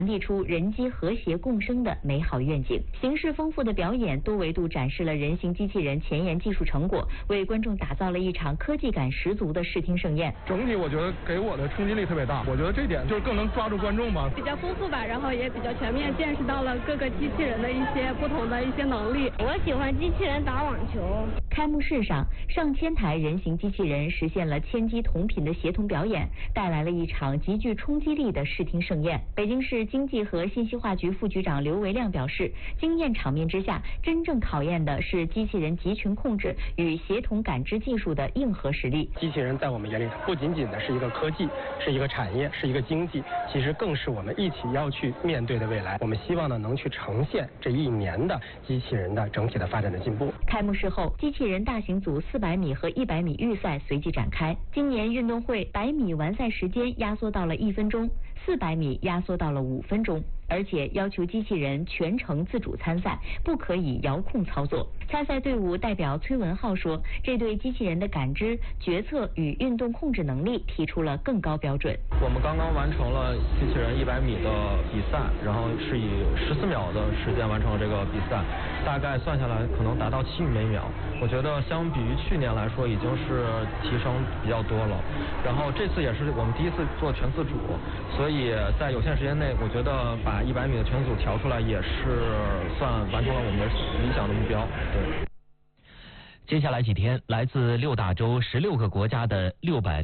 传递出人机和谐共生的美好愿景。形式丰富的表演多维度展示了人形机器人前沿技术成果，为观众打造了一场科技感十足的视听盛宴。 整体我觉得给我的冲击力特别大，我觉得这点就是更能抓住观众吧。 比较丰富吧，然后也比较全面，见识到了各个机器人的一些不同的一些能力。 我喜欢机器人打网球。 开幕式上，上千台人形机器人实现了千机同频的协同表演，带来了一场极具冲击力的视听盛宴。北京市经济和信息化局副局长刘维亮表示，惊艳场面之下，真正考验的是机器人集群控制与协同感知技术的硬核实力。 机器人在我们眼里不仅仅的是一个科技，是一个产业，是一个经济，其实更是我们一起要去面对的未来。我们希望呢能去呈现这一年的机器人的整体的发展的进步。 开幕式后，机器人大型组400米和100米预赛随即展开。今年运动会100米完赛时间压缩到了1分钟，400米压缩到了5分钟，而且要求机器人全程自主参赛，不可以遥控操作。参赛队伍代表崔文浩说，这对机器人的感知、决策与运动控制能力提出了更高标准。 我们刚刚完成了机器人100米的比赛，然后是以14秒的时间完成了这个比赛，大概算下来可能达到7米每秒。我觉得相比于去年来说，已经是提升比较多了。然后这次也是我们第一次做全自主，所以在有限时间内，我觉得把100米的全组调出来也是算完成了我们的理想的目标。对。 接下来几天，来自6大洲16个国家的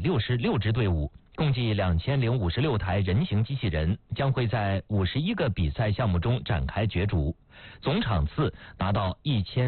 666支队伍，共计2056台人形机器人，将会在51个比赛项目中展开角逐，总场次达到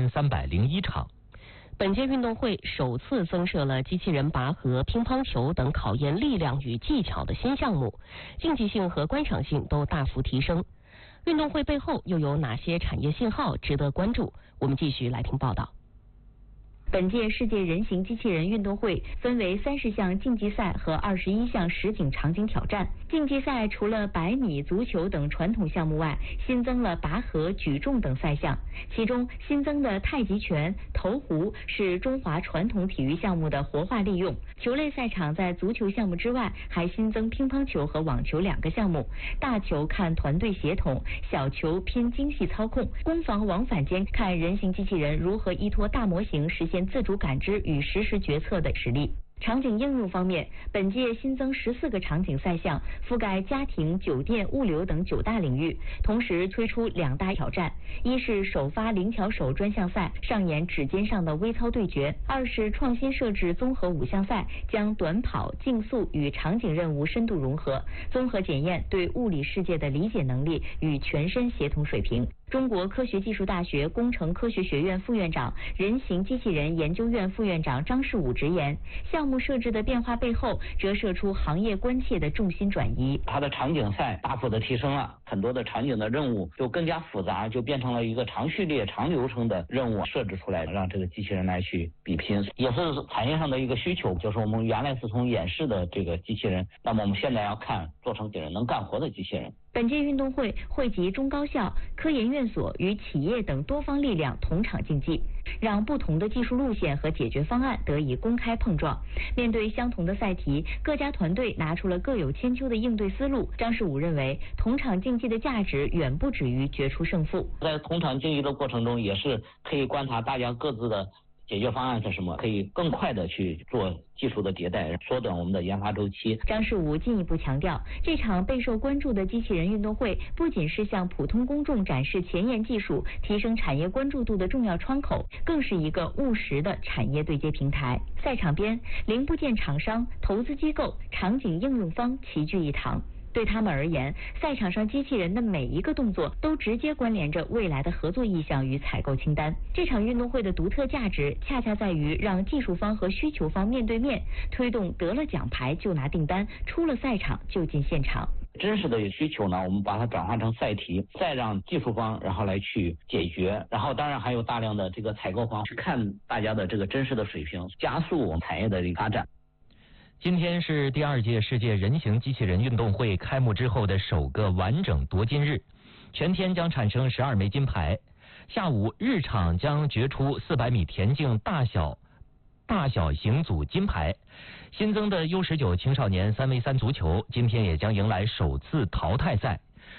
1301场。 本届运动会首次增设了机器人拔河、乒乓球等考验力量与技巧的新项目，竞技性和观赏性都大幅提升。运动会背后又有哪些产业信号值得关注？我们继续来听报道。 本届世界人形机器人运动会分为30项竞技赛和21项实景场景挑战。竞技赛除了100米、足球等传统项目外，新增了拔河、举重等赛项。其中新增的太极拳、投壶是中华传统体育项目的活化利用。球类赛场在足球项目之外，还新增乒乓球和网球2个项目。大球看团队协同，小球拼精细操控。攻防往返间看人形机器人如何依托大模型实现自主感知与实时决策的实力。场景应用方面，本届新增14个场景赛项，覆盖家庭、酒店、物流等9大领域，同时推出2大挑战：一是首发灵巧手专项赛，上演指尖上的微操对决；二是创新设置综合5项赛，将短跑、竞速与场景任务深度融合，综合检验对物理世界的理解能力与全身协同水平。中国科学技术大学工程科学学院副院长、人形机器人研究院副院长张世武直言，项目设置的变化背后折射出行业关切的重心转移。 它的场景赛大幅的提升了，很多的场景的任务就更加复杂，就变成了一个长序列、长流程的任务设置出来，让这个机器人来去比拼，也是产业上的一个需求。就是我们原来是从演示的这个机器人，那么我们现在要看做成能干活的机器人。 本届运动会汇集中高校、科研院所与企业等多方力量同场竞技，让不同的技术路线和解决方案得以公开碰撞。面对相同的赛题，各家团队拿出了各有千秋的应对思路。张世武认为，同场竞技的价值远不止于决出胜负。 在同场竞技的过程中，也是可以观察大家各自的解决方案是什么，可以更快的去做技术的迭代，缩短我们的研发周期。 张世武进一步强调，这场备受关注的机器人运动会不仅是向普通公众展示前沿技术、提升产业关注度的重要窗口，更是一个务实的产业对接平台。赛场边，零部件厂商、投资机构、场景应用方齐聚一堂。对他们而言，赛场上机器人的每一个动作都直接关联着未来的合作意向与采购清单。这场运动会的独特价值恰恰在于让技术方和需求方面对面，推动得了奖牌就拿订单，出了赛场就进现场。 真实的需求呢，我们把它转化成赛题，再让技术方然后来去解决，然后当然还有大量的这个采购方去看大家的这个真实的水平，加速我们产业的发展。 今天是第2届世界人形机器人运动会开幕之后的首个完整夺金日，全天将产生12枚金牌。下午日场将决出400米田径大小型组金牌。新增的U19青少年3v3足球今天也将迎来首次淘汰赛。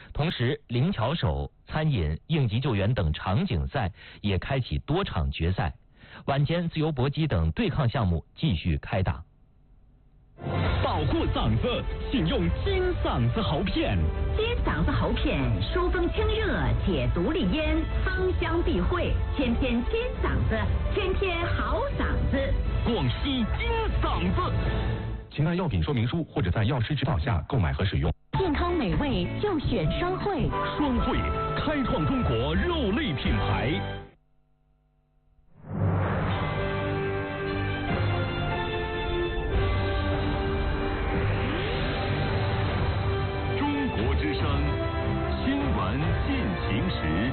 同时，灵巧手、餐饮、应急救援等场景赛也开启多场决赛。晚间自由搏击等对抗项目继续开打。 保护嗓子，请用金嗓子喉片。 金嗓子喉片疏风清热，解毒利咽，芳香避秽，天天金嗓子，天天好嗓子。 广西金嗓子。 请按药品说明书或者在药师指导下购买和使用。 健康美味就选双汇。 双汇，开创中国肉类品牌。中国之声，新闻进行时。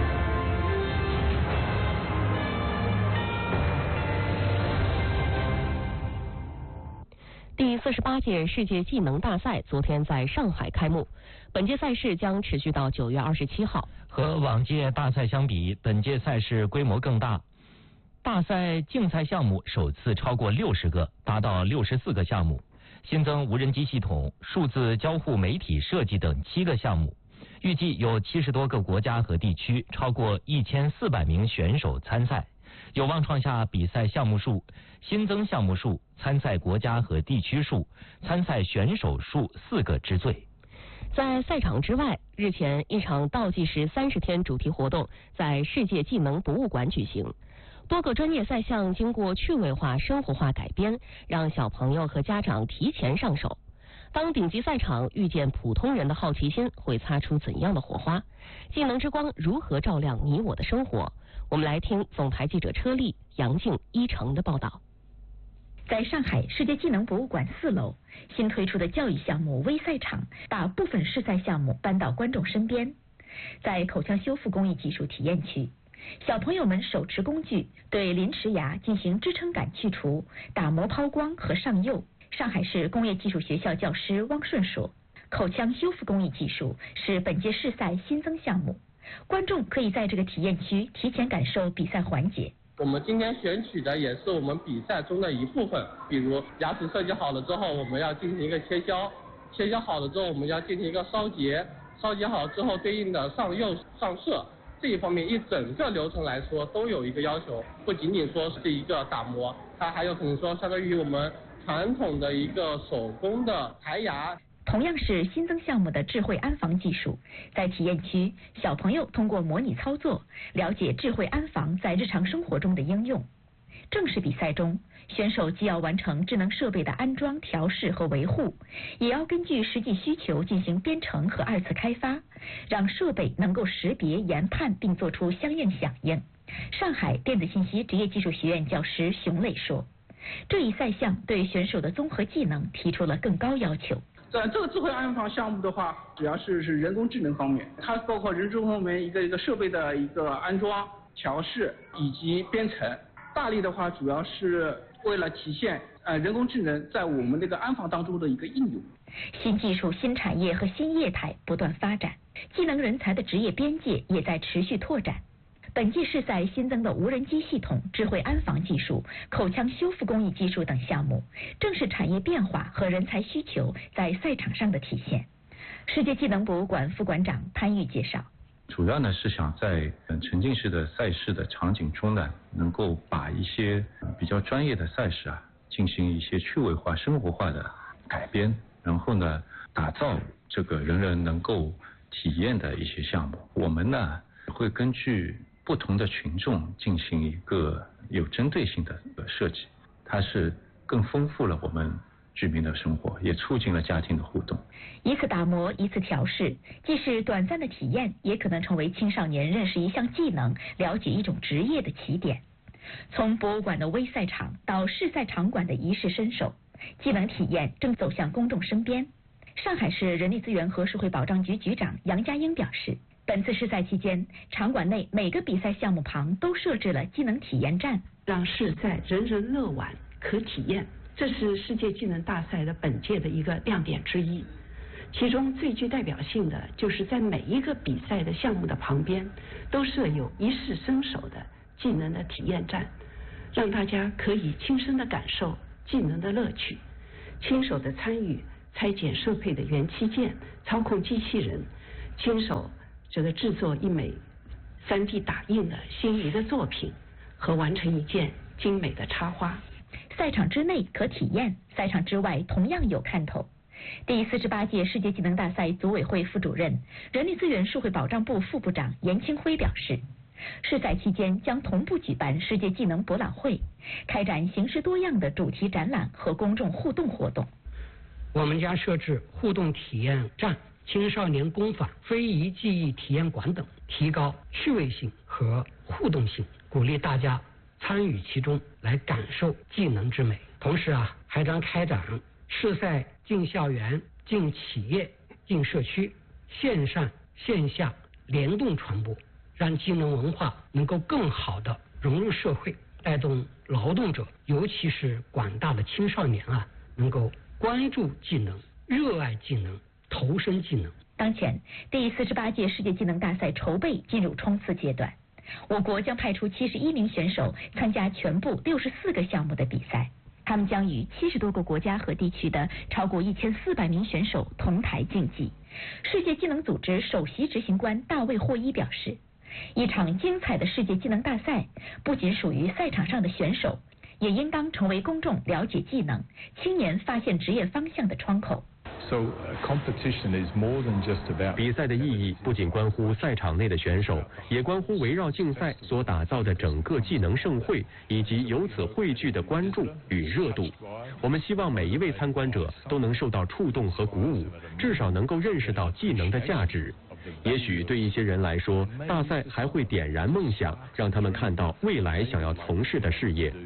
第48届世界技能大赛昨天在上海开幕，本届赛事将持续到9月27号。 和往届大赛相比，本届赛事规模更大，大赛竞赛项目首次超过60个，达到64个项目，新增无人机系统、数字交互媒体设计等7个项目。预计有70多个国家和地区，超过1400名选手参赛，有望创下比赛项目数、新增项目数、参赛国家和地区数、参赛选手数4个之最。 在赛场之外，日前一场倒计时30天主题活动在世界技能博物馆举行，多个专业赛项经过趣味化、生活化改编，让小朋友和家长提前上手。当顶级赛场遇见普通人的好奇心，会擦出怎样的火花？技能之光如何照亮你我的生活？我们来听总台记者车丽、杨静、一成的报道。 在上海世界技能博物馆4楼，新推出的教育项目微赛场把部分试赛项目搬到观众身边。在口腔修复工艺技术体验区，小朋友们手持工具对临池牙进行支撑感去除、打磨抛光和上釉。上海市工业技术学校教师汪顺说，口腔修复工艺技术是本届试赛新增项目，观众可以在这个体验区提前感受比赛环节。 我们今天选取的也是我们比赛中的一部分，比如牙齿设计好了之后，我们要进行一个切削，切削好了之后，我们要进行一个烧结，烧结好之后对应的上釉、上色，这一方面一整个流程来说都有一个要求，不仅仅说是一个打磨，它还有可能说相当于我们传统的一个手工的排牙。 同样是新增项目的智慧安防技术，在体验区，小朋友通过模拟操作，了解智慧安防在日常生活中的应用。正式比赛中，选手既要完成智能设备的安装、调试和维护，也要根据实际需求进行编程和2次开发，让设备能够识别、研判并做出相应响应。上海电子信息职业技术学院教师熊磊说，这一赛项对选手的综合技能提出了更高要求。 在这个智慧安防项目的话，主要是人工智能方面，它包括人工方面一个设备的一个安装、调试以及编程。大力的话，主要是为了体现人工智能在我们这个安防当中的一个应用。 新技术、新产业和新业态不断发展，技能人才的职业边界也在持续拓展。本届试赛新增的无人机系统、智慧安防技术、口腔修复工艺技术等项目，正是产业变化和人才需求在赛场上的体现。世界技能博物馆副馆长潘玉介绍， 主要呢是想在沉浸式的赛事的场景中呢，能够把一些比较专业的赛事进行一些趣味化、生活化的改编，然后呢打造这个人人能够体验的一些项目。我们呢会根据不同的群众进行一个有针对性的设计，它是更丰富了我们居民的生活，也促进了家庭的互动。 一次打磨，一次调试，既是短暂的体验，也可能成为青少年认识一项技能、了解一种职业的起点。从博物馆的微赛场到试赛场馆的一试身手，技能体验正走向公众身边。上海市人力资源和社会保障局局长杨家英表示，本次试赛期间，场馆内每个比赛项目旁都设置了技能体验站， 让试赛人人乐玩可体验，这是世界技能大赛的本届的一个亮点之一。其中最具代表性的就是在每一个比赛的项目的旁边都设有一试身手的技能的体验站，让大家可以亲身的感受技能的乐趣，亲手的参与拆解设备的元器件、操控机器人， 亲手这个制作一枚3D 打印的心仪的作品和完成一件精美的插花。 赛场之内可体验，赛场之外同样有看头。第48届世界技能大赛组委会副主任、人力资源社会保障部副部长严清辉表示，试赛期间将同步举办世界技能博览会，开展形式多样的主题展览和公众互动活动。 我们将设置互动体验站、青少年工坊、非遗技艺体验馆等，提高趣味性和互动性，鼓励大家参与其中，来感受技能之美。同时还将开展试赛进校园、进企业、进社区，线上线下联动传播，让技能文化能够更好地融入社会，带动劳动者，尤其是广大的青少年能够关注技能、热爱技能、投身技能。 当前，第48届世界技能大赛筹备进入冲刺阶段，我国将派出71名选手参加全部64个项目的比赛，他们将与70多个国家和地区的超过1400名选手同台竞技。世界技能组织首席执行官大卫霍伊表示，一场精彩的世界技能大赛不仅属于赛场上的选手，也应当成为公众了解技能、青年发现职业方向的窗口。 比赛的意义不仅关乎赛场内的选手，也关乎围绕竞赛所打造的整个技能盛会以及由此汇聚的关注与热度。我们希望每一位参观者都能受到触动和鼓舞，至少能够认识到技能的价值。也许对一些人来说，大赛还会点燃梦想，让他们看到未来想要从事的事业。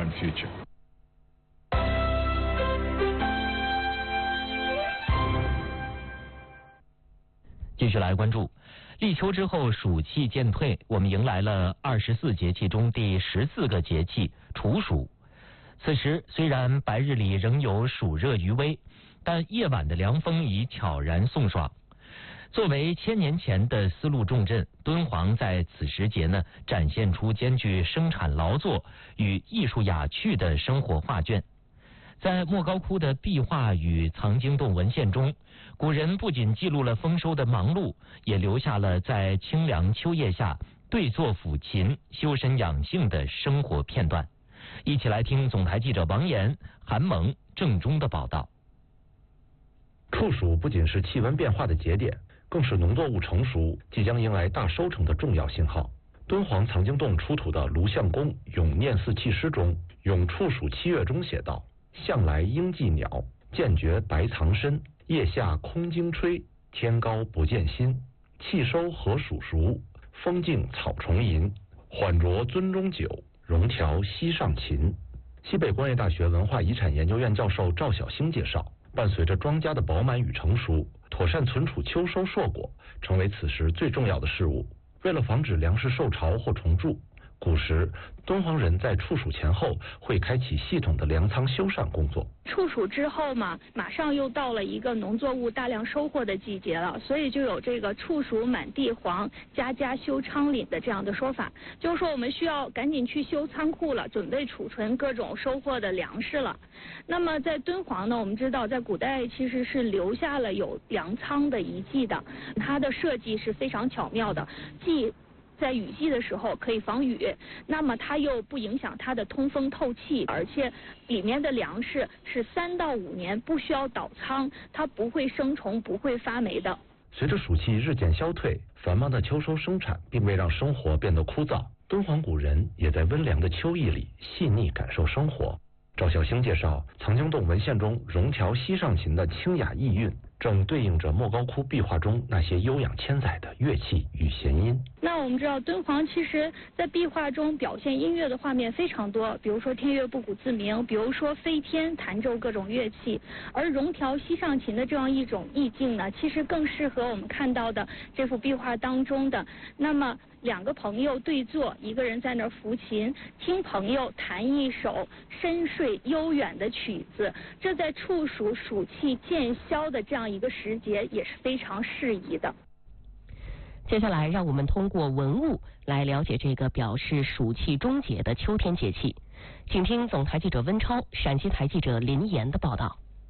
继续来关注，立秋之后暑气渐退，我们迎来了24节气中第14个节气处暑。此时虽然白日里仍有暑热余威，但夜晚的凉风已悄然送爽。作为1000年前的丝路重镇，敦煌在此时节呢，展现出兼具生产劳作与艺术雅趣的生活画卷。在莫高窟的壁画与藏经洞文献中，古人不仅记录了丰收的忙碌，也留下了在清凉秋夜下对坐抚琴、修身养性的生活片段。一起来听总台记者王岩、韩萌、郑中的报道。 处暑不仅是气温变化的节点，更是农作物成熟、即将迎来大收成的重要信号。敦煌藏经洞出土的卢相公《咏念四气诗》中，咏处暑7月中写道：向来应寄鸟，渐觉白藏身。夜下空惊吹，天高不见心。气收禾黍熟，风静草虫吟。缓酌樽中酒，融调溪上琴。西北工业大学文化遗产研究院教授赵晓星介绍，伴随着庄稼的饱满与成熟，妥善存储秋收硕果，成为此时最重要的事物。为了防止粮食受潮或虫蛀，古时敦煌人在处暑前后会开启系统的粮仓修缮工作。 处暑之后嘛，马上又到了一个农作物大量收获的季节了，所以就有这个处暑满地黄，家家修仓廪的这样的说法，就是说我们需要赶紧去修仓库了，准备储存各种收获的粮食了。那么在敦煌呢，我们知道在古代其实是留下了有粮仓的遗迹的，它的设计是非常巧妙的，既在雨季的时候可以防雨，那么它又不影响它的通风透气，而且里面的粮食是3到5年不需要倒仓，它不会生虫不会发霉的。 随着暑气日渐消退，繁忙的秋收生产并未让生活变得枯燥，敦煌古人也在温凉的秋意里细腻感受生活。赵晓星介绍，藏经洞文献中融调溪上琴的清雅意韵，正对应着莫高窟壁画中那些悠扬千载的乐器与弦音。 那我们知道敦煌其实在壁画中表现音乐的画面非常多，比如说天乐不鼓自鸣，比如说飞天弹奏各种乐器，而融调溪上琴的这样一种意境呢，其实更适合我们看到的这幅壁画当中的那么2个朋友对坐，一个人在那儿抚琴，听朋友弹一首深邃悠远的曲子，这在处暑暑气渐消的这样一个时节也是非常适宜的。 接下来让我们通过文物来了解这个表示暑气终结的秋天节气，请听总台记者温超、陕西台记者林岩的报道。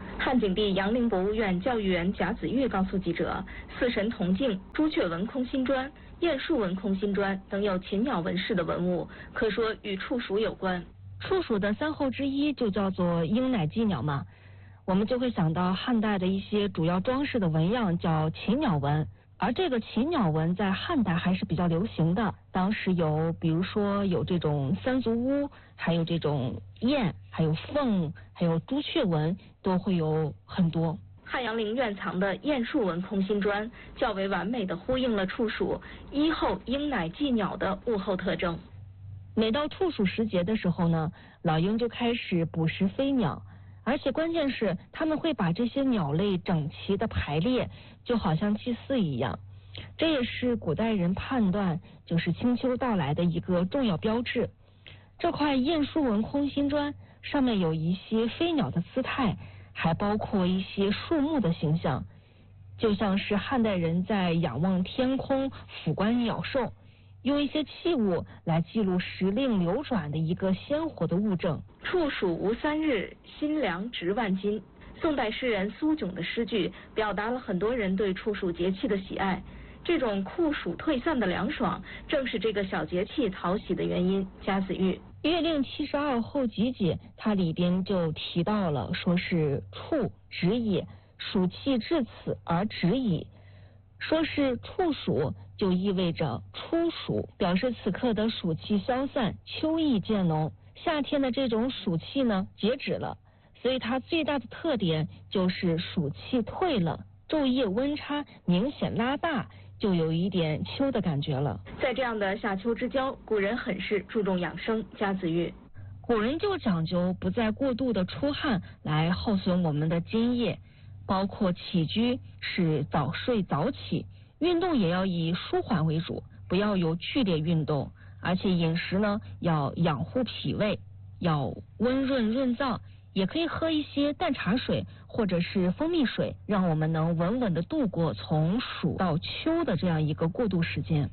汉景帝杨陵博物院教育员贾子玉告诉记者，四神铜镜、朱雀纹空心砖、雁树纹空心砖等有禽鸟纹饰的文物，可说与处鼠有关。 处鼠的3后之一就叫做鹰乃寄鸟嘛，我们就会想到汉代的一些主要装饰的纹样叫禽鸟纹，而这个禽鸟纹在汉代还是比较流行的。当时比如说有这种3足乌，还有这种雁，还有凤，还有朱雀纹，都会有很多。 汉阳陵院藏的雁树纹空心砖，较为完美的呼应了处鼠1后鹰乃寄鸟的物候特征。 每到处暑时节的时候呢，老鹰就开始捕食飞鸟，而且关键是他们会把这些鸟类整齐的排列，就好像祭祀一样。这也是古代人判断就是清秋到来的一个重要标志。这块雁树纹空心砖上面有一些飞鸟的姿态，还包括一些树木的形象，就像是汉代人在仰望天空俯观鸟兽，用一些器物来记录时令流转的一个鲜活的物证。 处暑无3日，辛粮值万斤。宋代诗人苏炯的诗句表达了很多人对处暑节气的喜爱。这种酷暑退散的凉爽，正是这个小节气讨喜的原因。贾子玉 《月令72后集解》它里边就提到了，说是处止也，暑气至此而止矣。说是处暑就意味着初暑，表示此刻的暑气消散，秋意渐浓。夏天的这种暑气呢截止了，所以它最大的特点就是暑气退了，昼夜温差明显拉大，就有一点秋的感觉了。 在这样的夏秋之交，古人很是注重养生。贾子玉古人就讲究不再过度的出汗来耗损我们的津液，包括起居是早睡早起，运动也要以舒缓为主，不要有剧烈运动，而且饮食呢要养护脾胃，要温润润燥，也可以喝一些淡茶水或者是蜂蜜水，让我们能稳稳的度过从暑到秋的这样一个过渡时间。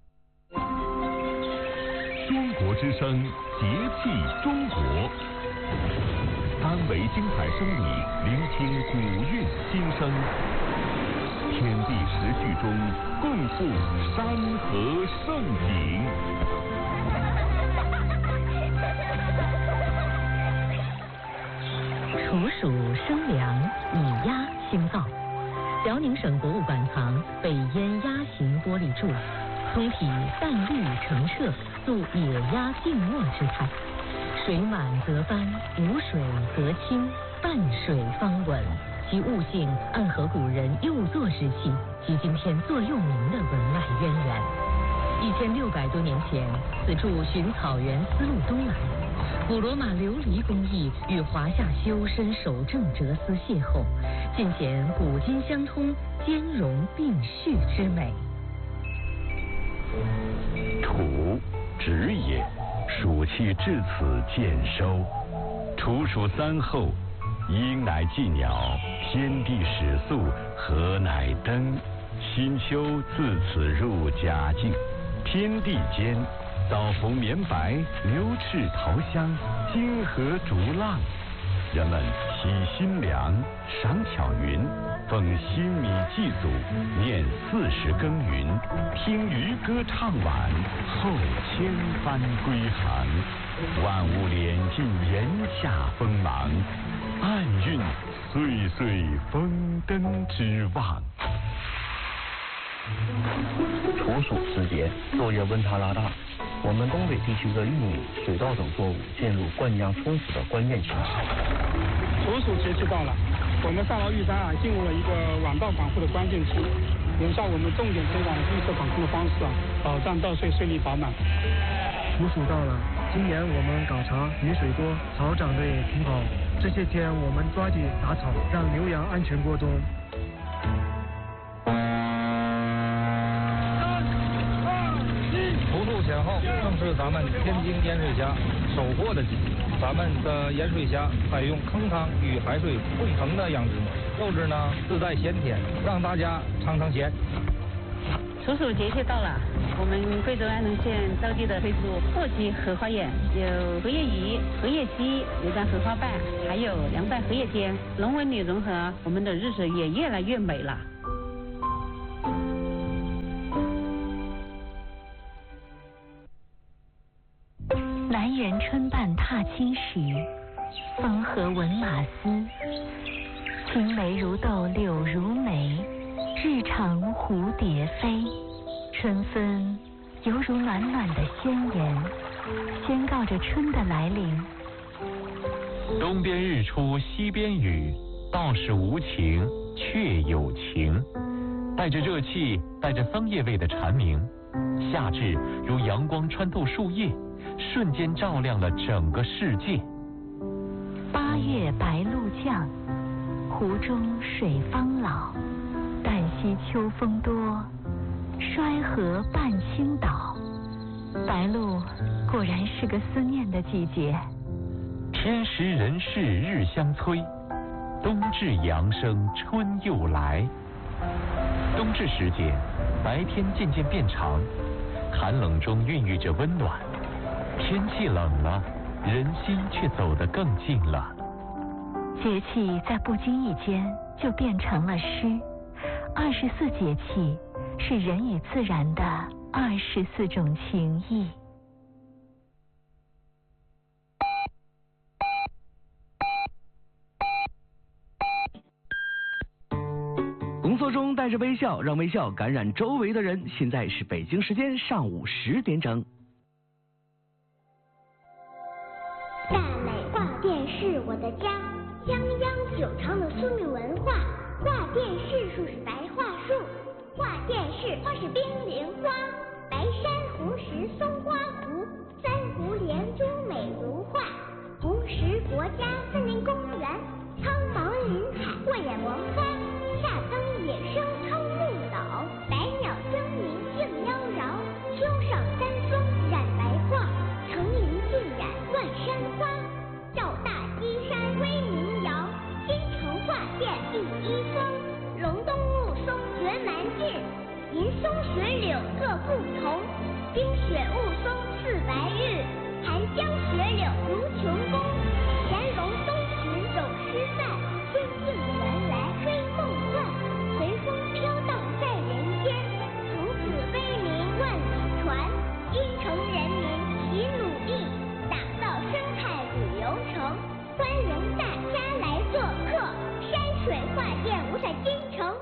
中国之声，节气中国，3维精彩声理，聆听古韵心声，天地时序中共赴山河盛景。 处暑生凉，以鸭兴造。辽宁省博物馆藏北燕鸭形玻璃柱，通体淡绿澄澈，塑野鸭静默之态。水满则斑，无水则清，半水方稳。其物性暗合古人幼作时期及今天座右铭的文脉渊源。1600多年前，此处寻草原丝路东来，古罗马琉璃工艺与华夏修身手正哲思邂逅，尽显古今相通、兼容并蓄之美。 处止也，暑气至此渐收。处暑3后，鹰乃寄鸟，天地始肃，禾乃登。新秋自此入佳境，天地间，早服绵白，牛翅桃香，金河逐浪。人们喜新粮，赏巧云，奉新米祭祖，念40耕耘，听渔歌唱晚，后千帆归航。万物敛尽炎夏锋芒，暗蕴岁岁丰登之望。 处暑时节，昼夜温差拉大，我们东北地区的玉米、水稻等作物进入灌浆充足的关键期。 处暑节气到了，我们上饶玉山进入了一个晚稻管护的关键期。眼下我们重点推广绿色管控的方式保障稻穗顺利饱满。 处暑到了，今年我们搞茶，雨水多，草长得也挺好。这些天我们抓紧打草，让牛羊安全过冬。 前后正是咱们天津盐水虾收获的季节。咱们的盐水虾采用坑汤与海水混成的养殖模式，肉质呢自带鲜甜，让大家尝尝鲜。 处暑节气到了，我们贵州安龙县着地的推出4级荷花园，有荷叶鱼、荷叶鸡、有张荷花瓣，还有凉拌荷叶尖，人文旅融合，我们的日子也越来越美了。 南园春半踏青时，风和闻马嘶。青梅如豆柳如眉，日长蝴蝶飞。春风犹如暖暖的宣言，宣告着春的来临。 东边日出西边雨，道是无晴却有晴。带着热气，带着桑叶味的蝉鸣，夏至如阳光穿透树叶，瞬间照亮了整个世界。 8月白露降，湖中水方老。旦夕秋风多，衰河半倾倒。白露果然是个思念的季节。 天时人事日相催，冬至阳生春又来。冬至时节，白天渐渐变长，寒冷中孕育着温暖。天气冷了，人心却走得更近了。 节气在不经意间就变成了诗。24节气是人与自然的24种情谊。 工作中带着微笑，让微笑感染周围的人。现在是北京时间上午10点整。 大美画店是我的家，泱泱久长的苏米文化。画店是树是白桦树，画店是花是冰凌花，白珊瑚石松花湖，三湖连珠美如画，红石国家森林公园，苍茫林海慧眼王花，夏灯野生称木岛，百鸟争鸣竞妖娆，秋上山峰染白桦，层林尽染万山花，赵大基山威名扬，新城画店第一峰，隆冬雾凇绝蛮劲，银松雪岭各不同，冰雪雾凇似白日，寒江雪岭如琼宫，乾隆东巡走诗塞，仙境原来黑梦幻，随风飘荡在人间，从此威名万里传，京城人民齐努力，打造生态旅游城，欢迎大家来做客山水画店五彩金城。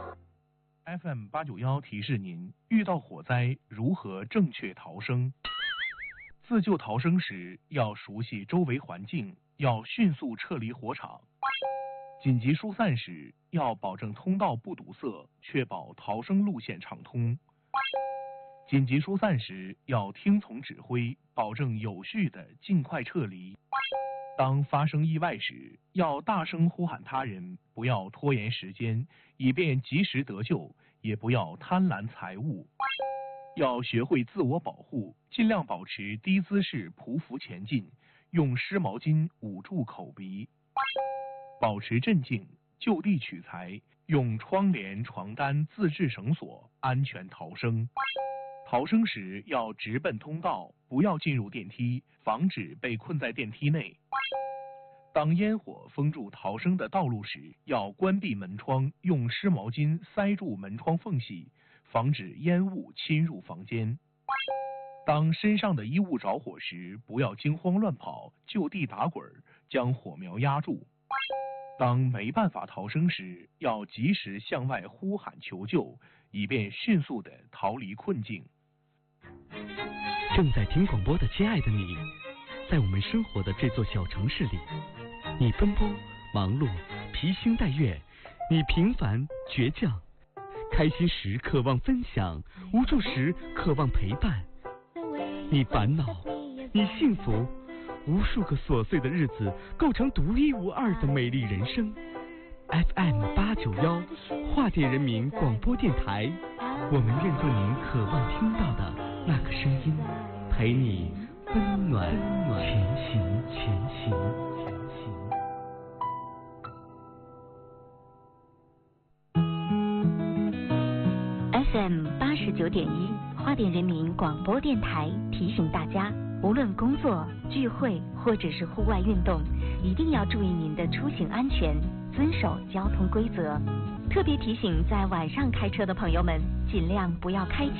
FM891提示您，遇到火灾如何正确逃生？自救逃生时要熟悉周围环境，要迅速撤离火场。紧急疏散时要保证通道不堵塞，确保逃生路线畅通。紧急疏散时要听从指挥，保证有序的尽快撤离。当发生意外时，要大声呼喊他人，不要拖延时间，以便及时得救，也不要贪婪财物。要学会自我保护，尽量保持低姿势匍匐前进，用湿毛巾捂住口鼻。保持镇静，就地取材，用窗帘、床单自制绳索，安全逃生。逃生时要直奔通道，不要进入电梯，防止被困在电梯内。当烟火封住逃生的道路时，要关闭门窗，用湿毛巾塞住门窗缝隙，防止烟雾侵入房间。当身上的衣物着火时，不要惊慌乱跑，就地打滚，将火苗压住。当没办法逃生时，要及时向外呼喊求救，以便迅速地逃离困境。 正在听广播的亲爱的你，在我们生活的这座小城市里，你奔波忙碌，披星戴月，你平凡倔强，开心时渴望分享，无助时渴望陪伴。你烦恼，你幸福，无数个琐碎的日子构成独一无二的美丽人生。FM891画店人民广播电台，我们愿做您渴望听到的那个声音，陪你温暖前行，前行。 FM89 89.1，花莲人民广播电台提醒大家，无论工作、聚会或者是户外运动，一定要注意您的出行安全，遵守交通规则。特别提醒在晚上开车的朋友们，尽量不要开启